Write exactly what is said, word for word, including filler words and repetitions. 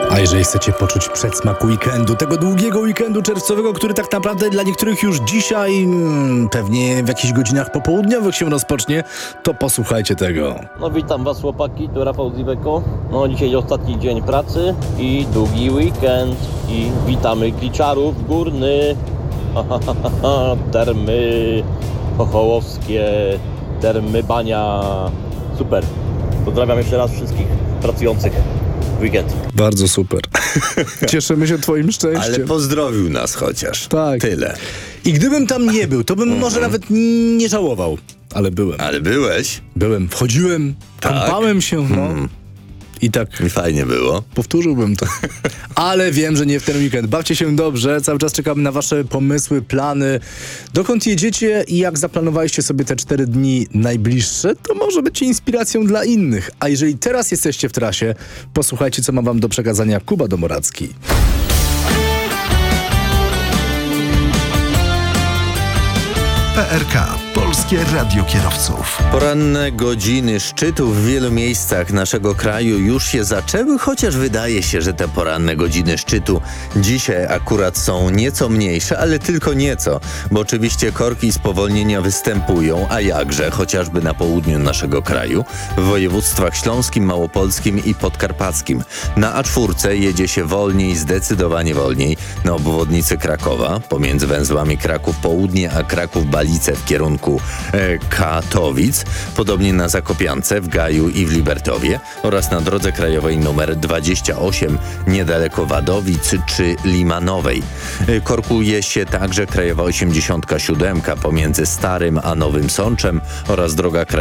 A jeżeli chcecie poczuć przedsmak weekendu, tego długiego weekendu czerwcowego, który tak naprawdę dla niektórych już dzisiaj, hmm, pewnie w jakichś godzinach popołudniowych się rozpocznie, to posłuchajcie tego. No witam was chłopaki, tu Rafał z Iveco. No dzisiaj ostatni dzień pracy i długi weekend i witamy Gliczarów Górny. Termy chochołowskie, termy Bania. Super. Pozdrawiam jeszcze raz wszystkich pracujących w weekend. Bardzo super. Cieszymy się twoim szczęściem. Ale pozdrowił nas chociaż. Tak. Tyle. I gdybym tam nie był, to bym może nawet nie żałował. Ale byłem. Ale byłeś? Byłem. Wchodziłem, Tak? kąpałem się, no. Hmm. I tak I fajnie było. powtórzyłbym to. Ale wiem, że nie w ten weekend. Bawcie się dobrze. Cały czas czekamy na wasze pomysły, plany. Dokąd jedziecie i jak zaplanowaliście sobie te cztery dni najbliższe, to może być inspiracją dla innych. A jeżeli teraz jesteście w trasie, posłuchajcie, co ma wam do przekazania Kuba Domoracki. P R K. Polskie Radio Kierowców. Poranne godziny szczytu w wielu miejscach naszego kraju już się zaczęły, chociaż wydaje się, że te poranne godziny szczytu dzisiaj akurat są nieco mniejsze, ale tylko nieco, bo oczywiście korki i spowolnienia występują, a jakże, chociażby na południu naszego kraju, w województwach śląskim, małopolskim i podkarpackim. Na A cztery jedzie się wolniej, zdecydowanie wolniej, na obwodnicy Krakowa, pomiędzy węzłami Kraków Południe a Kraków Balice w kierunku e, Katowic, podobnie na Zakopiance, w Gaju i w Libertowie oraz na drodze krajowej nr dwadzieścia osiem niedaleko Wadowic czy Limanowej. E, korkuje się także krajowa osiemdziesiąt siedem pomiędzy Starym a Nowym Sączem oraz droga krajowa